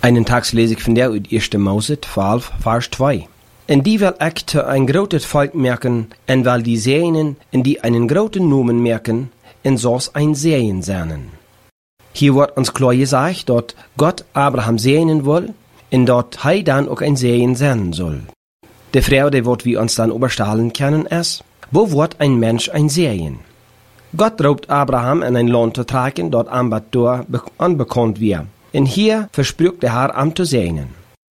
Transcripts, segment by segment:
Einen Tag lese ik vandaag uit 1 Mose 12, vers 2. En die wil ik te een groot volk merken, en wel die zeenen, en die einen groten noemen merken, en zoals een zeen zijn. Hier wordt ons klar gezegd dat God Abraham zeenen wil, en dat hij dan ook een zeen zijn zal. De vraag die wat we ons dan overstellen kunnen is, wo wordt een mens een zeen? God roept Abraham in een land te trekken dat aanbod onbekend weer. En hier verspricht de Herr am te zeenen.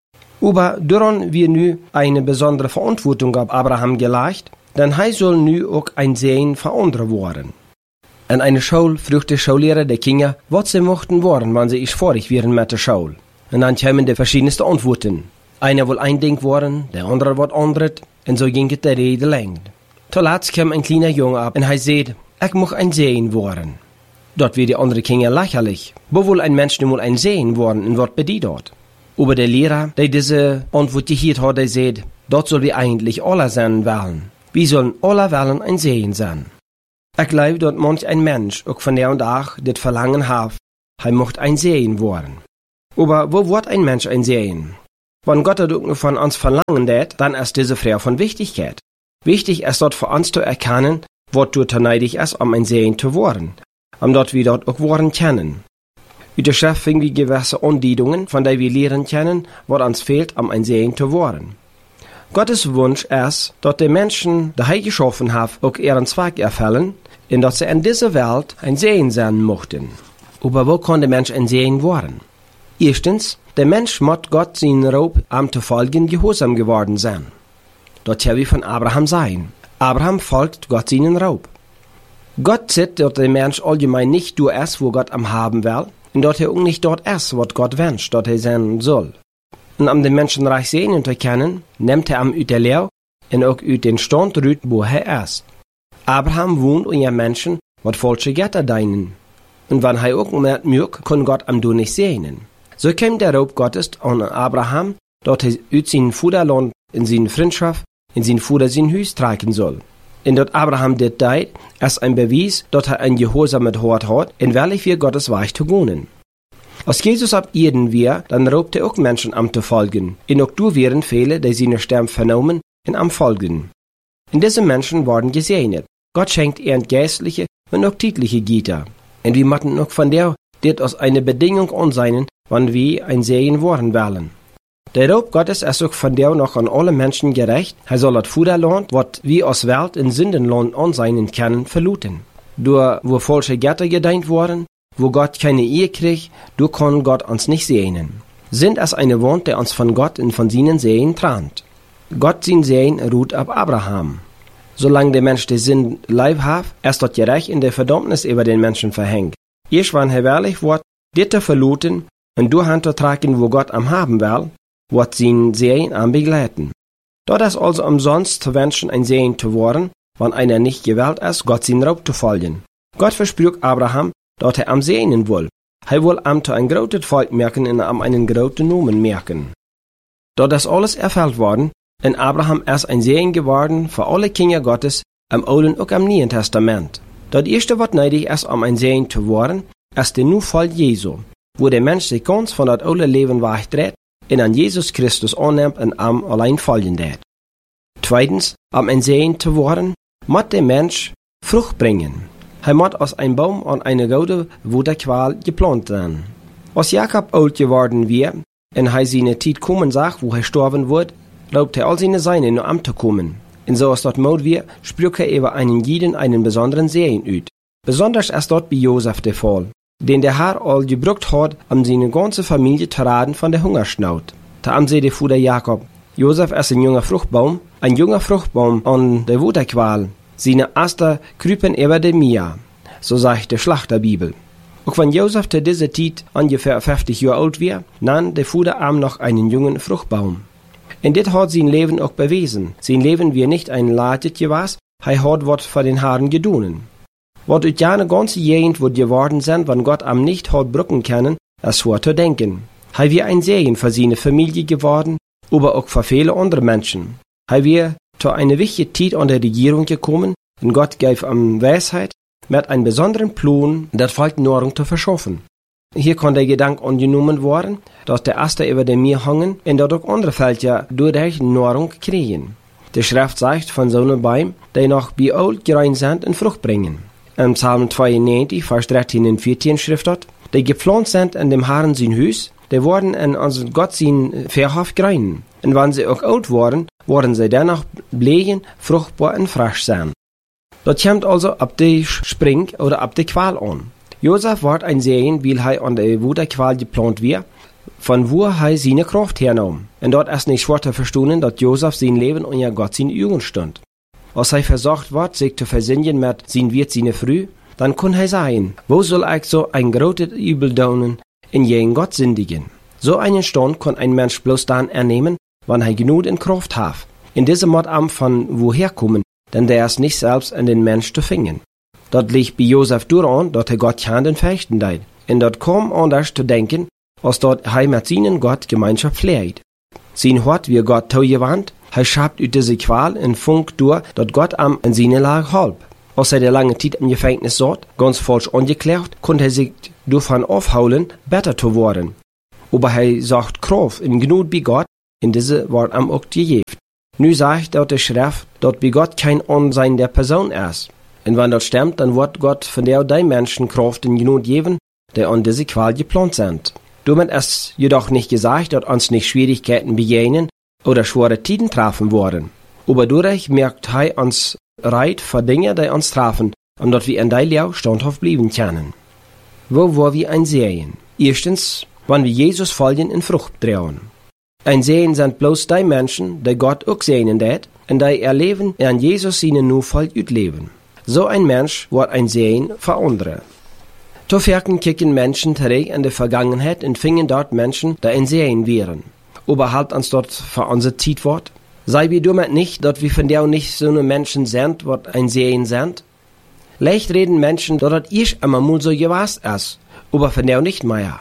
Aber doordat wir nu eine besondere Verantwortung auf Abraham gelegt, dann hij soll nu ook ein Sehen für andere worden. In einer Schule fragt der Schullehrer die Kinder, was sie mochten worden, wenn sie fertig wären mit der Schule. Und dann kamen die verschiedensten Antworten. Einer will ein Ding worden, der andere wird anderes, und so ging es der Rede lang. Zuletzt kam ein kleiner Junge ab, und er sagt, ich muss ein Sehen worden. Dort wird die andere Kinder lächerlich. Wo will ein Mensch nun mal ein Sehen worden, und was bedeutet dort? Aber der Lehrer, der diese Antwort gehört hat, der sagt, dort soll wir eigentlich alle sein wollen. Wir sollen alle wollen ein Sehen sein. Ich glaube, dass manch ein Mensch auch von der und auch das Verlangen hat, er möchte ein Sehen worden. Aber wo wird ein Mensch ein Sehen? Wenn Gott das auch von uns verlangen hat, dann ist diese Frage von Wichtigkeit. Wichtig ist dort für uns zu erkennen, was dort nötig ist, um ein Sehen zu werden. Dort wir dort auch worden kennen. Uit der Schrift finden wir gewisse Andeutungen, von denen wir lernen können, was uns fehlt, um ein Sehen zu werden. Gottes Wunsch ist, dass die Menschen, die er geschaffen hat, auch ihren Zweck erfüllen, und dass sie in dieser Welt ein Sehen sein möchten. Aber wo kann der Mensch ein Sehen werden? Erstens, der Mensch muss Gott seinen Raub am zu folgen gehorsam geworden sein. Das haben wir von Abraham sein. Abraham folgt Gott seinen Raub. Gott sieht, dass der Mensch allgemein nicht durch ist, wo Gott am haben will, und dass er auch nicht dort ist, was Gott wünscht, dass er sein soll. Und um den Menschen reich sehen zu können, nimmt er am aus der Lehre und auch aus den Stand rüt, wo er ist. Abraham wohnt unter Menschen, was falsche Götter dienen. Und wenn er auch mehr mögt, kann Gott am du nicht sehen. So kam der Raub Gottes an Abraham, dass er aus seinem Vaterland in seine Freundschaft, in sein Vater sein Haus tragen soll. Und dass Abraham das tut, ist ein Beweis, dass er ein gehorsames Hort hat, in welches wir Gottes Weg zu gehen. Als Jesus ab Erden war, dann raubt er auch Menschen am zu folgen. Und auch du wären viele, die seine Stimme vernommen und am folgen. Und diese Menschen wurden gesegnet. Gott schenkt ihnen geistliche und auch tägliche Güter. Und wir müssen auch von der, das als eine Bedingung ansehen, wann wir ein Segen worden wollen. Der Raub Gottes ist auch von der noch an alle Menschen gerecht. Er soll das Vaterland, was wir als Welt in Sündenland ansehen können, verluten. Durch wo falsche Götter gedient wurden, wo Gott keine Ehe kriegt, du kann Gott uns nicht sehen. Sind es eine Wand, der uns von Gott und von seinen Sehen trennt. Gott sein Sehen ruht auf Abraham. Solange der Mensch den Sinn Leib hat, ist dort gerecht in der Verdammnis über den Menschen verhängt. Erst wenn er herrlich wird, dit er verluten und durch Hand zu tragen, wo Gott am haben will, wird sein Sehen am begleiten. Dort ist also umsonst zu wünschen, ein Sehen zu werden, wenn einer nicht gewählt ist, Gott seinen Raub zu folgen. Gott versprach Abraham, dass er am Sehnen will. Er will am zu ein großes Volk merken und am einen großen Namen merken. Dort ist alles erfüllt worden, und Abraham ist ein Segen geworden für alle Kinder Gottes am Alten und am Neuen Testament. Das erste, was nötig ist, um ein Segen zu werden, ist der Nachfolge Jesu, wo der Mensch sich ganz von das alte Leben wegdreht und an Jesus Christus annimmt und am allein folgen wird. Zweitens, um ein Segen zu werden, muss der Mensch Frucht bringen. Er muss aus einem Baum an eine gute Wutterqual geplant werden. Als Jakob alt geworden war und er seine Zeit kommen sah, wo er sterben wird, raubt er all seine Seine nur am zu kommen. Und so ist dort Mord wir, sprach er über einen jeden einen besonderen Segen aus. Besonders ist dort bei Josef der Fall, den der Herr all gebraucht hat, um seine ganze Familie zu raten von der Hungersnot. Da am See der Vater Jakob. Josef ist ein junger Fruchtbaum an der Wutterqual. Seine Aster krüpen über dem Meer, so sagt die Schlachterbibel. Auch wenn Josef zu dieser Zeit ungefähr 50 Jahre alt war, nahm der Vater am noch einen jungen Fruchtbaum. Und das hat sein Leben auch bewiesen. Sein Leben war nicht ein Leidet gewesen, er hat was für den Herrn gedonen. Was durch eine ganze Gegend wird geworden sind, wenn Gott am nicht hat brücken können, ist schwer zu denken. Er war ein Segen für seine Familie geworden, aber auch für viele andere Menschen. Er war zu einer wichtigen Zeit an der Regierung gekommen, und Gott gab ihm Weisheit, mit einem besonderen Plan, das Volk Nahrung zu verschaffen. Hier kann der Gedanke angenommen worden, dass der Aster über dem Meer hangen und dort auch andere Felder durch Nahrung kriegen. Die Schrift sagt von so einem Baum, die noch bei alt gerein sind und Frucht bringen. Im Psalm 92, Vers 13 und 14 schrift dort, die gepflanzt sind in dem Herrn sein Haus, die wurden in unserem Gott sein Verhof greinen. Und wenn sie auch alt waren, worden sie dennoch blegen, fruchtbar und frisch sein. Das kommt also ab die Spring oder ab die Qual an. Josef ward ein Sehen, weil er an der Wuderqual geplant wird, von wo er seine Kraft hernahm. Und dort ist nicht schwer zu verstehen, dass Josef sein Leben unter Gott sein Augen stand. Als er versucht wird, sich zu versinnen mit sein Wirt seine Früh, dann kann er sagen, wo soll ich so ein großes Übel daunen, in jeden Gott sündigen? So einen Stand kann ein Mensch bloß dann ernehmen, wenn er genug in Kraft hat. In diesem Mod am von woher kommen, denn der ist nicht selbst in den Mensch zu finden. Dort liegt bei Josef daran, dass er Gott kann den Fechten deit. Und dort kaum anders zu denken, als dort er mit seinen Gott Gemeinschaft pflegt. Sein Hort wie Gott zugewandt, er schabt ut diese Qual in Funk durch, dass Gott am in seine Lage halb. Als er der lange Zeit im Gefängnis saß, ganz falsch angeklärt, konnte er sich davon aufholen, besser zu werden. Aber er sagt Kraft in Gnut bei Gott, in diese Wort am auch gegeben. Nu sagt dort der Schrift, dass bei Gott kein Ansehen der Person ist. Und wenn das stimmt, dann wird Gott von der Menschen Kraft in Gnut geben, die an diese Qual geplant sind. Damit ist jedoch nicht gesagt, dass uns nicht Schwierigkeiten begegnen oder schwere Tiden treffen worden. Aber dadurch merkt er uns Reit für Dinge, die uns treffen, und dass wir in der Lehre standhaft bleiben können. Wo war wir ein Sehen? Erstens, wenn wir Jesus folgen in Frucht trauen. Ein Sehen sind bloß die Menschen, die Gott auch sehen det, und die ihr Leben an Jesus ihnen nur voll utleben. So ein Mensch wird ein Sehen für andere. Zufällig kicken Menschen zurück in die Vergangenheit und finden dort Menschen, die ein Sehen wären. Aber halt uns dort für unsere Zeit wird. Sei wir damit nicht, dass wir von der nicht so eine Menschen sind, was ein Sehen sind? Leicht reden Menschen, dass das erst einmal mal so gewesen ist, aber von der nicht mehr.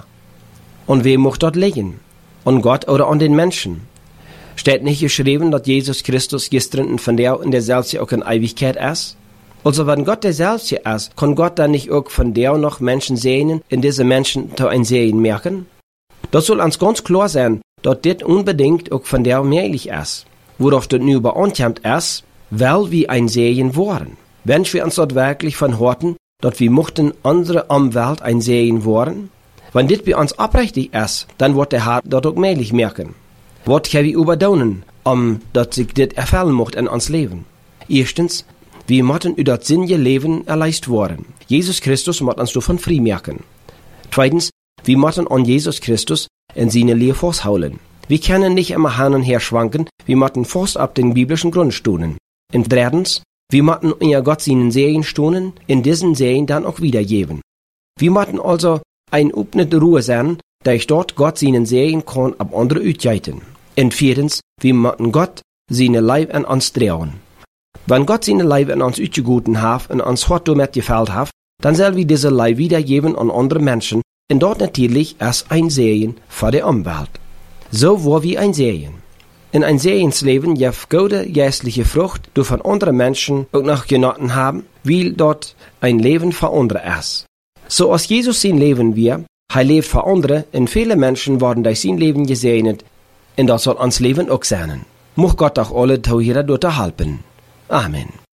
Und wem muss dort liegen? An Gott oder an den Menschen? Steht nicht geschrieben, dass Jesus Christus gestern und von der in der selbst auch in Ewigkeit ist? Also wenn Gott der selbst ist, kann Gott dann nicht auch von der noch Menschen sehen, in diese Menschen zu ein Sehen merken? Das soll uns ganz klar sein, dass das unbedingt auch von der möglich ist. Worauf das nur beankommt ist, weil wir ein Sehen waren. Wenn wir uns dort wirklich von horten, dass wir mochten andere Umwelt ein Sehen waren? Wenn das bei uns abrechtig ist, dann wird der Herr dort auch möglich merken. Was können wir übertun, dass sich das erfüllen mocht in uns Leben? Erstens, wir mochten über das sinnige Leben erleist worden. Jesus Christus muss uns davon frei merken. Zweitens, wir mochten an Jesus Christus in seine Lehre festhalten. Wir können nicht immer hin und her schwanken, wir mochten fast ab den biblischen Grundstunden. Und drittens, wir mochten in Gott seinen Sehen stunden, in diesen Sehen dann auch wiedergeben. Wir mochten also ein upnete Ruhe sein, da ich dort Gott seinen Sehen kann ab andere Utjeiten. Und viertens, wir mochten Gott seine Leib an uns drehen. Wenn Gott seine Leib an uns utgeguten hat und uns hart damit gefällt hat, dann soll wir diese Leib wiedergeben an andere Menschen, und dort natürlich als ein Sehen für die Umwelt. So war wie ein Sehen. In ein Sehensleben gibt gute geistliche Frucht, die von anderen Menschen auch noch genossen haben, weil dort ein Leben für andere ist. So als Jesus sein Leben wir, er lebt für andere, und viele Menschen worden durch sein Leben gesegnet, und das soll uns Leben auch sein. Mocht Gott auch alle Tauhierer dort helfen. Amen.